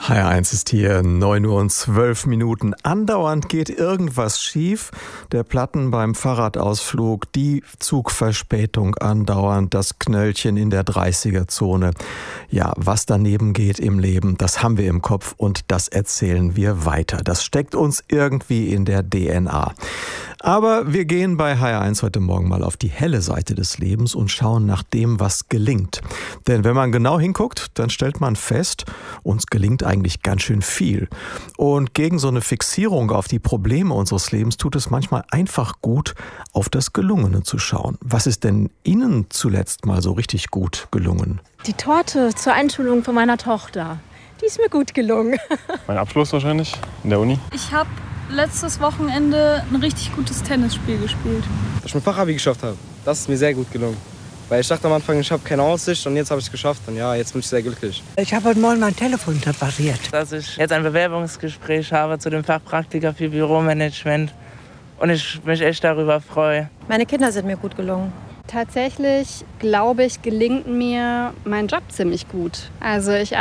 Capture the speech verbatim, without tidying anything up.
H R eins ist hier, neun Uhr und zwölf Minuten. Andauernd geht irgendwas schief. Der Platten beim Fahrradausflug, die Zugverspätung andauernd, das Knöllchen in der dreißiger-Zone. Ja, was daneben geht im Leben, das haben wir im Kopf und das erzählen wir weiter. Das steckt uns irgendwie in der D N A. Aber wir gehen bei H R eins heute Morgen mal auf die helle Seite des Lebens und schauen nach dem, was gelingt. Denn wenn man genau hinguckt, dann stellt man fest, uns gelingt eigentlich ganz schön viel. Und gegen so eine Fixierung auf die Probleme unseres Lebens tut es manchmal einfach gut, auf das Gelungene zu schauen. Was ist denn Ihnen zuletzt mal so richtig gut gelungen? Die Torte zur Einschulung von meiner Tochter, die ist mir gut gelungen. Mein Abschluss wahrscheinlich in der Uni. Ich habe letztes Wochenende ein richtig gutes Tennisspiel gespielt. Dass ich mein Fachabi geschafft habe, das ist mir sehr gut gelungen. Weil ich dachte am Anfang, ich habe keine Aussicht und jetzt habe ich es geschafft und ja, jetzt bin ich sehr glücklich. Ich habe heute Morgen mein Telefon repariert. Dass ich jetzt ein Bewerbungsgespräch habe zu dem Fachpraktiker für Büromanagement und ich mich echt darüber freue. Meine Kinder sind mir gut gelungen. Tatsächlich, glaube ich, gelingt mir mein Job ziemlich gut. Also ich